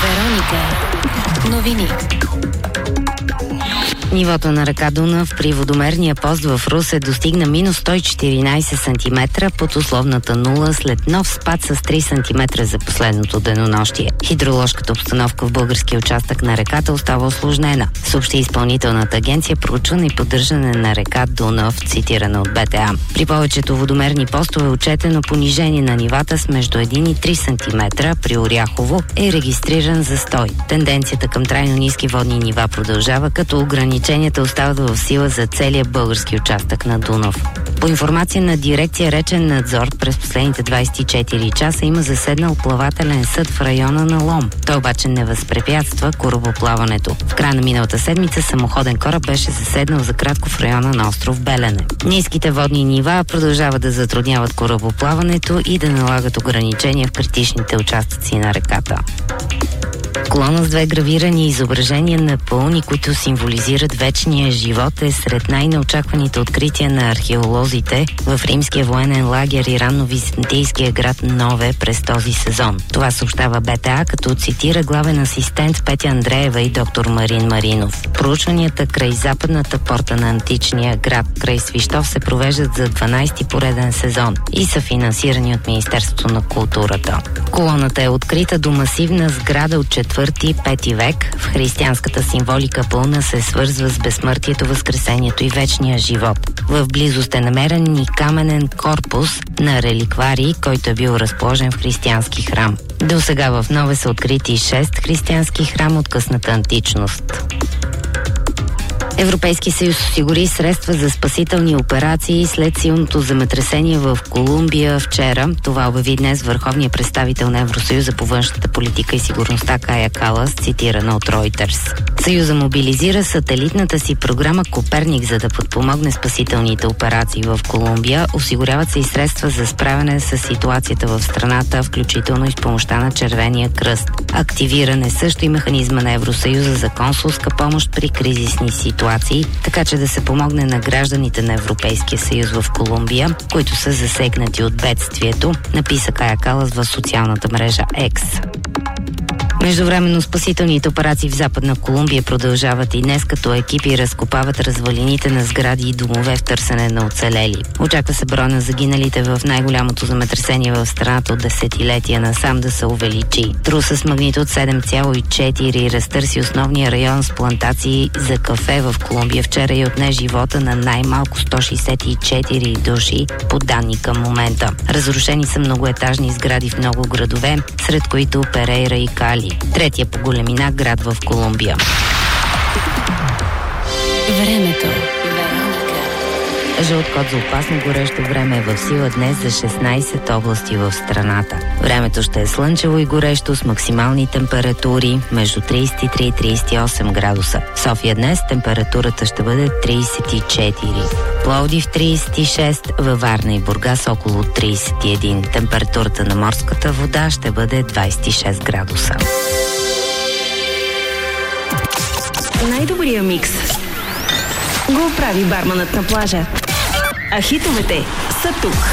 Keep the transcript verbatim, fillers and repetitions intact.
Вероника. Новини. Нивото на река Дунав при водомерния пост в Русе достигна минус сто и четиринайсет сантиметра под условната нула след нов спад с три сантиметра за последното денонощие. Хидроложката обстановка в българския участък на реката остава усложнена, съобщи изпълнителната агенция проучване и поддържане на река Дунав, цитирана от Б Т А. При повечето водомерни постове е отчетено понижение на нивата с между един и три сантиметра, при Оряхово е регистриран застой. Тенденцията към трайно ниски водни нива продължава, като ограниченията остават в сила за целия български участък на Дунав. По информация на дирекция Речен надзор, през последните двайсет и четири часа има заседнал плавателен съд в района на Лом. Той обаче не възпрепятства корабоплаването. В края на миналата седмица самоходен кораб беше заседнал за кратко в района на остров Белене. Ниските водни нива продължават да затрудняват корабоплаването и да налагат ограничения в критичните участъци на реката. Колона с две гравирани изображения на пълни, които символизират вечния живот, е сред най-неочакваните открития на археолозите в римския военен лагер и ранно-византийския град Нове през този сезон. Това съобщава Б Т А, като цитира главен асистент Петя Андреева и доктор Марин Маринов. Проучванията край западната порта на античния град край Свищов се провеждат за дванайсти пореден сезон и са финансирани от Министерството на културата. Колоната е открита до масивна сграда от четвърти-пети век. В християнската символика пълна се свързва с безсмъртието, възкресението и вечния живот. В близост е намерен и каменен корпус на реликварии, който е бил разположен в християнски храм. До сега в Нове са открити шест християнски храма от късната античност. Европейски съюз осигури средства за спасителни операции след силното земетресение в Колумбия вчера. Това обяви днес върховният представител на Евросъюза по външната политика и сигурността Кая Калас, цитирана от Reuters. Съюза мобилизира сателитната си програма Коперник, за да подпомогне спасителните операции в Колумбия. Осигуряват се и средства за справяне с ситуацията в страната, включително и с помощта на Червения кръст. Активиране също и механизма на Евросъюза за консулска помощ при кризисни ситуации, така че да се помогне на гражданите на Европейския съюз в Колумбия, които са засегнати от бедствието, написа Кая Калас в социалната мрежа X. Междувременно спасителните операции в Западна Колумбия продължават и днес, като екипи разкопават развалините на сгради и домове в търсене на оцелели. Очаква се броя на загиналите в най-голямото земетресение в страната от десетилетия насам да се увеличи. Труса с магнитуд седем цяло и четири разтърси основния район с плантации за кафе в Колумбия вчера и отне живота на най-малко сто шейсет и четири души, по данни към момента. Разрушени са многоетажни сгради в много градове, сред които Перейра и Кали, третия по големина град в Колумбия. Времето. Жълт код за опасно горещо време е в сила днес за шестнайсет области в страната. Времето ще е слънчево и горещо с максимални температури между трийсет и три и трийсет и осем градуса. В София днес температурата ще бъде трийсет и четири. Пловдив трийсет и шест, във Варна и Бургас около трийсет и един. Температурата на морската вода ще бъде двайсет и шест градуса. Най-добрия микс го прави барманът на плажа. А хитовете са тук.